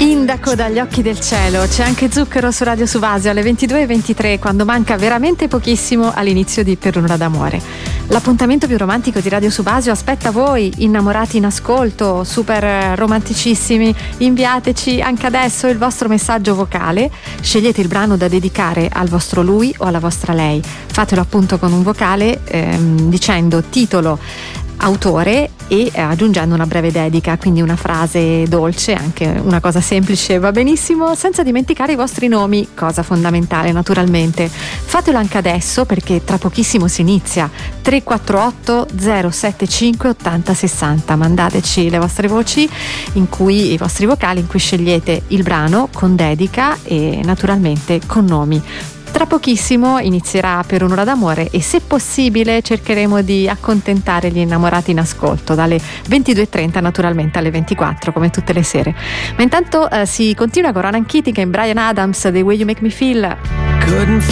Indaco dagli occhi del cielo, c'è anche Zucchero su Radio Subasio alle 22:23, quando manca veramente pochissimo all'inizio di Per un'ora d'amore. L'appuntamento più romantico di Radio Subasio aspetta voi, innamorati in ascolto, super romanticissimi. Inviateci anche adesso il vostro messaggio vocale, scegliete il brano da dedicare al vostro lui o alla vostra lei. Fatelo appunto con un vocale dicendo titolo, autore e aggiungendo una breve dedica, quindi una frase dolce, anche una cosa semplice va benissimo, senza dimenticare i vostri nomi, cosa fondamentale naturalmente. Fatelo anche adesso perché tra pochissimo si inizia. 348 075 80 60, mandateci le vostre voci i vostri vocali in cui scegliete il brano con dedica e naturalmente con nomi. Tra pochissimo inizierà Per un'ora d'amore e se possibile cercheremo di accontentare gli innamorati in ascolto dalle 22:30 naturalmente alle 24 come tutte le sere. Ma intanto si continua con Ronan Keating e Bryan Adams, The Way You Make Me Feel. Couldn't